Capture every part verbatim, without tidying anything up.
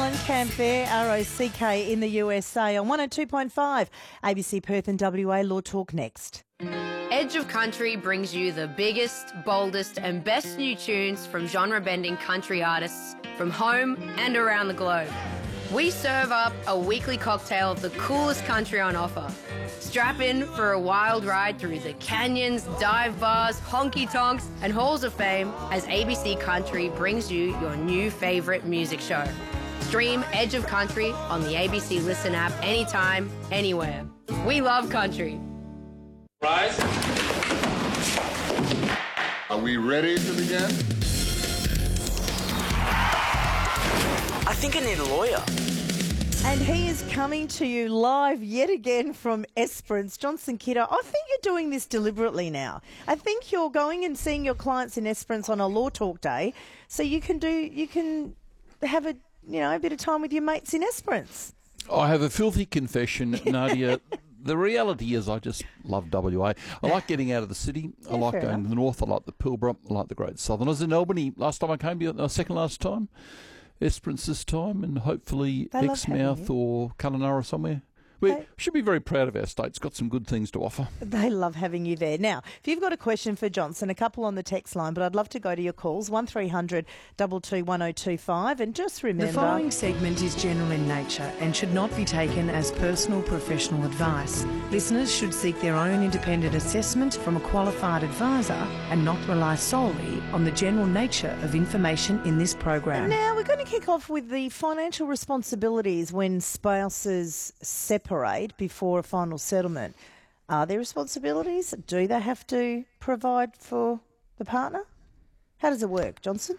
One Camp there, R O C K in the U S A on one oh two point five. A B C Perth and W A Law Talk next. Edge of Country brings you the biggest, boldest and best new tunes from genre-bending country artists from home and around the globe. We serve up a weekly cocktail of the coolest country on offer. Strap in for a wild ride through the canyons, dive bars, honky-tonks and halls of fame as A B C Country brings you your new favourite music show. Stream Edge of Country on the A B C Listen app anytime, anywhere. We love country. Rise. Are we ready to begin? I think I need a lawyer. And he is coming to you live yet again from Esperance. Johnson Kidder, I think you're doing this deliberately now. I think you're going and seeing your clients in Esperance on a Law Talk day, so you can do you can have a you know a bit of time with your mates in Esperance. I have a filthy confession, Nadia. The reality is I just love W A. I like getting out of the city. I Yeah, like fair going enough. to the north. I like the Pilbara. I like the Great Southern. I was in Albany last time I came here, uh, second last time. Esperance this time, and hopefully They love Exmouth having or Kununurra somewhere. We They- should be very proud of our state. It's got some good things to offer. They love having you there. Now, if you've got a question for Johnson, a couple on the text line, but I'd love to go to your calls, one three hundred two two one oh two five, and just remember... The following segment is general in nature and should not be taken as personal professional advice. Listeners should seek their own independent assessment from a qualified advisor and not rely solely on the general nature of information in this program. Now, we're going to kick off with the financial responsibilities when spouses separate before a final settlement. Are there responsibilities? Do they have to provide for the partner? How does it work, Johnson?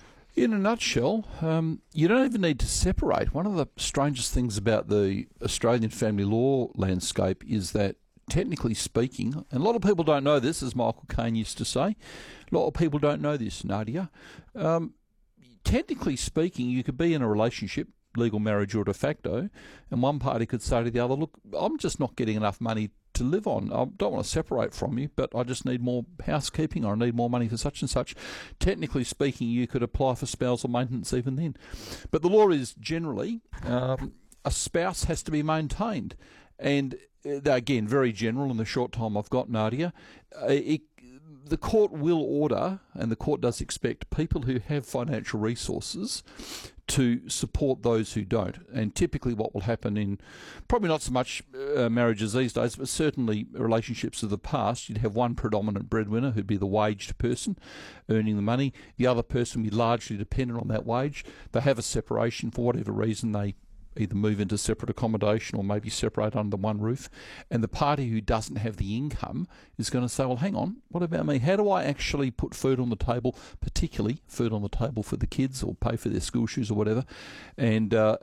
In a nutshell, um, you don't even need to separate. One of the strangest things about the Australian family law landscape is that, technically speaking, and a lot of people don't know this, as Michael Caine used to say, a lot of people don't know this, Nadia. Um, technically speaking, you could be in a relationship, legal marriage or de facto, and one party could say to the other, look, I'm just not getting enough money to live on. I don't want to separate from you, but I just need more housekeeping, or I need more money for such and such. Technically speaking, you could apply for spousal maintenance even then. But the law is generally um, a spouse has to be maintained. And uh, again, very general in the short time I've got, Nadia, uh, it, the court will order, and the court does expect, people who have financial resources to support those who don't. And typically what will happen in, probably not so much uh, marriages these days, but certainly relationships of the past, you'd have one predominant breadwinner who'd be the waged person earning the money. The other person would be largely dependent on that wage. They have a separation for whatever reason. They either move into separate accommodation or maybe separate under one roof. And the party who doesn't have the income is going to say, well, hang on, what about me? How do I actually put food on the table, particularly food on the table for the kids, or pay for their school shoes or whatever? And uh,